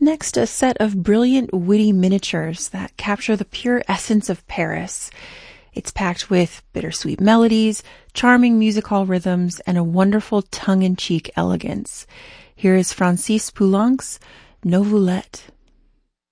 Next, a set of brilliant, witty miniatures that capture the pure essence of Paris. It's packed with bittersweet melodies, charming music hall rhythms, and a wonderful tongue-in-cheek elegance. Here is Francis Poulenc's Nouvellette.